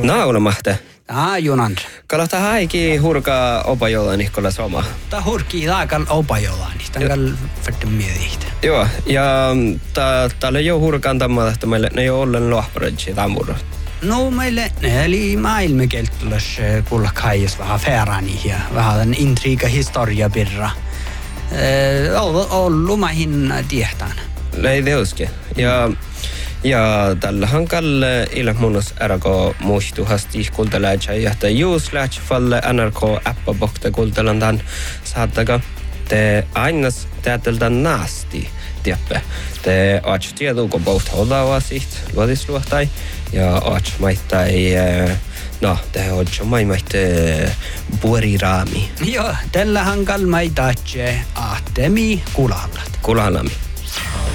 Naulamahte. Junan. Kalata haiki hurkaa opajolani kolla soma. Ta hurkii taakan opajolani. Tankal fette miehitä. Joo, ja täällä jo hurkaan tamma, että meille ne jo ollen lohparadji tammurro. No meille eli maailmakelttulas kulla kaijas vähän ferani ja vähän den intriga historia birra. Ollu mahin tiehtään. Lei teuske. Ja tällä hankalle ilmoitus RK muistuhasti kultalaitsa ja juus lähtfalle NRK-appa bokta kultalandan saattaka. Te ainas täältä naasti tieppe. Te aats tieduu kun boht hodava siht luodisluohtai ja aats maittai te aats maimaitte buoriraami. Joo, tällä hankal maitaatse ahtemi kulallat. Kulalami.